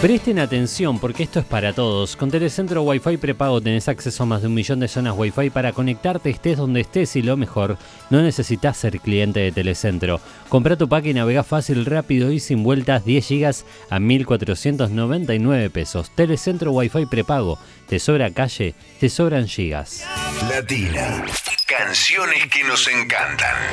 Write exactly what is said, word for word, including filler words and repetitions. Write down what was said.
Presten atención porque esto es para todos. Con Telecentro Wi-Fi prepago tenés acceso a más de un millón de zonas Wi-Fi para conectarte estés donde estés y lo mejor, no necesitas ser cliente de Telecentro. Comprá tu pack y navegá fácil, rápido y sin vueltas, diez gigas a mil cuatrocientos noventa y nueve pesos. Telecentro Wi-Fi prepago. Te sobra calle, te sobran gigas. Latina. Canciones que nos encantan.